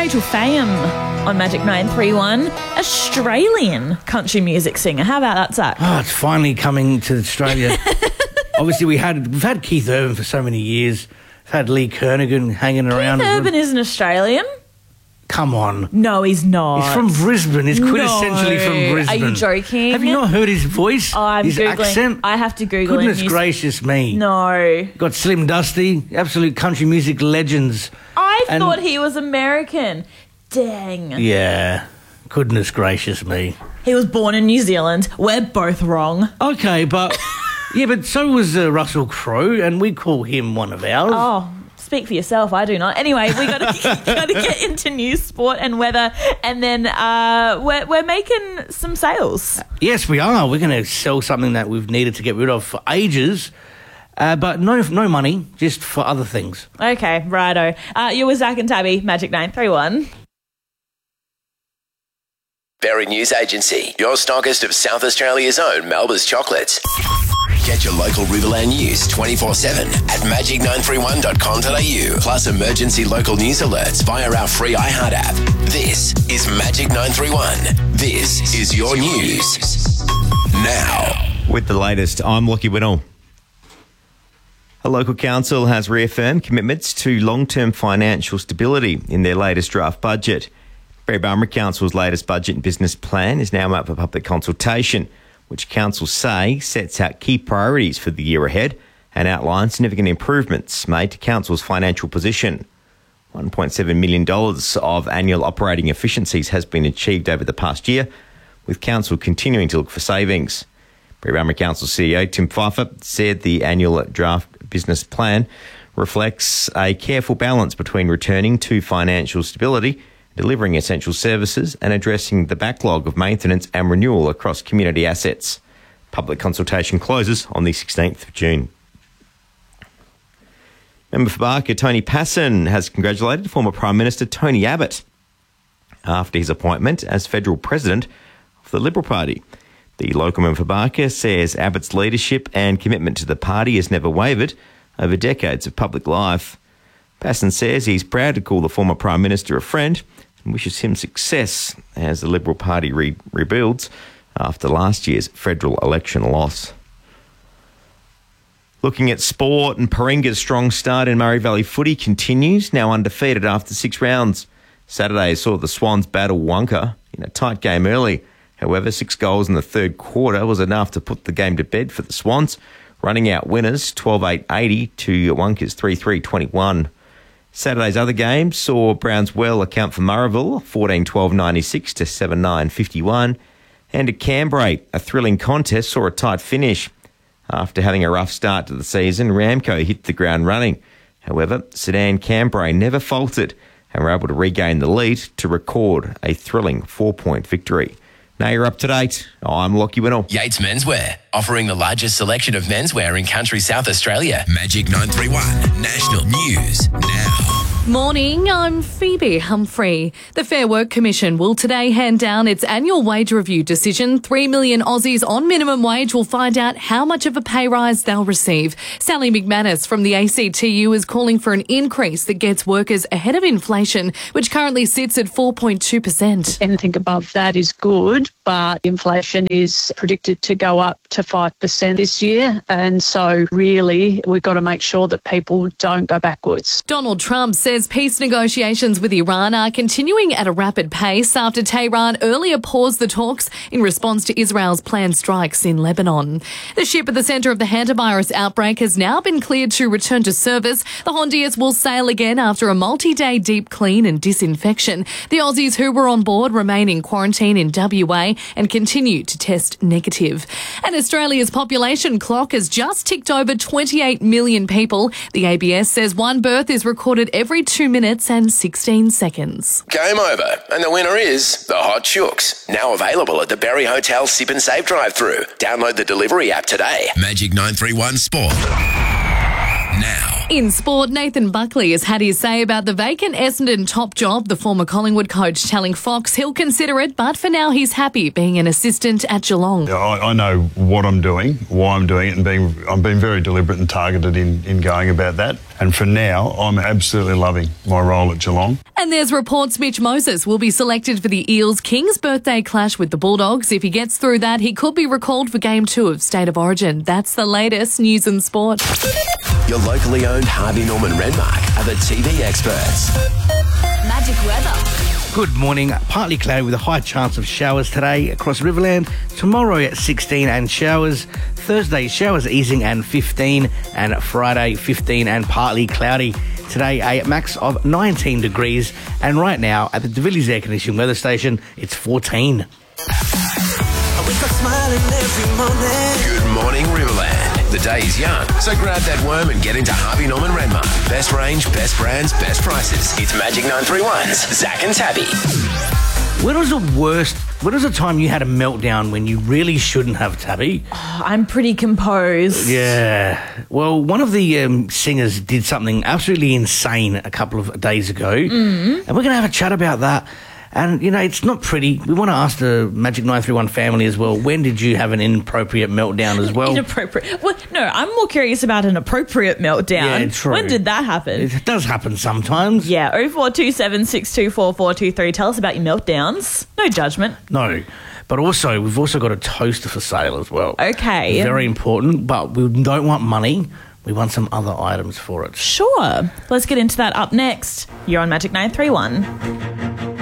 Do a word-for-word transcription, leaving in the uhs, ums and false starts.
Rachel Faham on Magic nine three one, Australian country music singer. How about that, Zach? Oh, it's finally coming to Australia. Obviously, we had we've had Keith Urban for so many years. We've had Lee Kernaghan hanging Keith around. Keith Urban isn't Australian. Come on. No, he's not. He's from Brisbane. He's quintessentially no. from Brisbane. Are you joking? Have you not heard his voice? Oh, I'm his Googling. accent? I have to Google Goodness him. gracious me. No. Got Slim Dusty, absolute country music legends. I And- thought he was American. Dang. Yeah. Goodness gracious me. He was born in New Zealand. We're both wrong. Okay, but... yeah, but so was uh, Russell Crowe, and we call him one of ours. Oh, speak for yourself. I do not. Anyway, we got to got to get into news, sport, and weather, and then uh, we're we're making some sales. Yes, we are. We're going to sell something that we've needed to get rid of for ages, uh, but no no money, just for other things. Okay, righto. Uh, you're with Zach and Tabby, Magic nine three one. Berry News Agency, your stockist of South Australia's own Melba's chocolates. Get your local Riverland news twenty-four seven at magic nine three one dot com dot a u, plus emergency local news alerts via our free iHeart app. This is Magic nine three one. This is your news. Now. With the latest, I'm Lockie Winnell. A local council has reaffirmed commitments to long-term financial stability in their latest draft budget. Berry-Barmera Council's latest budget and business plan is now up for public consultation, which councils say sets out key priorities for the year ahead and outlines significant improvements made to council's financial position. one point seven million dollars of annual operating efficiencies has been achieved over the past year, with council continuing to look for savings. Berry-Barmera Council C E O Tim Pfeiffer said the annual draft business plan reflects a careful balance between returning to financial stability, delivering essential services and addressing the backlog of maintenance and renewal across community assets. Public consultation closes on the sixteenth of June. Member for Barker Tony Passon has congratulated former Prime Minister Tony Abbott after his appointment as federal president of the Liberal Party. The local member for Barker says Abbott's leadership and commitment to the party has never wavered over decades of public life. Passon says he's proud to call the former Prime Minister a friend and wishes him success as the Liberal Party re- rebuilds after last year's federal election loss. Looking at sport, and Paringa's strong start in Murray Valley footy continues, now undefeated after six rounds. Saturday saw the Swans battle Wonka in a tight game early. However, six goals in the third quarter was enough to put the game to bed for the Swans, running out winners twelve eight eighty to Wonka's three three twenty-one. Saturday's other games saw Brownswell account for Murrayville, fourteen twelve ninety-six to seven nine fifty-one. And at Cambrai, a thrilling contest saw a tight finish. After having a rough start to the season, Ramco hit the ground running. However, Sedan Cambrai never faltered and were able to regain the lead to record a thrilling four-point victory. Now you're up to date. I'm Lockie Winnell. Yates Menswear, offering the largest selection of menswear in country South Australia. Magic nine three one, National News Now. Morning, I'm Phoebe Humphrey. The Fair Work Commission will today hand down its annual wage review decision. Three million Aussies on minimum wage will find out how much of a pay rise they'll receive. Sally McManus from the A C T U is calling for an increase that gets workers ahead of inflation, which currently sits at four point two percent. Anything above that is good, but inflation is predicted to go up to five percent this year. And so really, we've got to make sure that people don't go backwards. Donald Trump says peace negotiations with Iran are continuing at a rapid pace after Tehran earlier paused the talks in response to Israel's planned strikes in Lebanon. The ship at the centre of the hantavirus outbreak has now been cleared to return to service. The Hondias will sail again after a multi-day deep clean and disinfection. The Aussies who were on board remain in quarantine in W A and continue to test negative. And Australia's population clock has just ticked over twenty-eight million people. The A B S says one birth is recorded every two minutes and sixteen seconds. Game over, and the winner is the Hot Chooks. Now available at the Berry Hotel Sip and Save drive-through. Download the delivery app today. Magic nine three one Sport. Now. In sport, Nathan Buckley has had his say about the vacant Essendon top job. The former Collingwood coach telling Fox he'll consider it, but for now he's happy being an assistant at Geelong. I, I know what I'm doing, why I'm doing it, and being I'm being very deliberate and targeted in, in going about that. And for now, I'm absolutely loving my role at Geelong. And there's reports Mitch Moses will be selected for the Eels' King's birthday clash with the Bulldogs. If he gets through that, he could be recalled for Game two of State of Origin. That's the latest news and sport. Your locally owned Harvey Norman Renmark are the T V experts. Magic weather. Good morning. Partly cloudy with a high chance of showers today across Riverland. Tomorrow at sixteen and showers. Thursday, showers easing and fifteen. And Friday, fifteen and partly cloudy. Today, a max of nineteen degrees. And right now, at the De Villiers Air Conditioning Weather Station, it's fourteen. Good morning, Riverland. The day is young, so grab that worm and get into Harvey Norman Renmark. Best range, best brands, best prices. It's Magic nine three one's Zach and Tabby. When was the worst, when was the time you had a meltdown when you really shouldn't have, Tabby? I'm pretty composed. Yeah. Well, one of the um, singers did something absolutely insane a couple of days ago. Mm. And we're going to have a chat about that. And, you know, it's not pretty. We want to ask the Magic nine three one family as well, when did you have an inappropriate meltdown as well? Inappropriate? Well, no, I'm more curious about an appropriate meltdown. Yeah, true. When did that happen? It does happen sometimes. Yeah, oh four two seven, six two four, four two three. Tell us about your meltdowns. No judgment. No. But also, we've also got a toaster for sale as well. Okay. Very important, but we don't want money. We want some other items for it. Sure. Let's get into that up next. You're on Magic nine three one.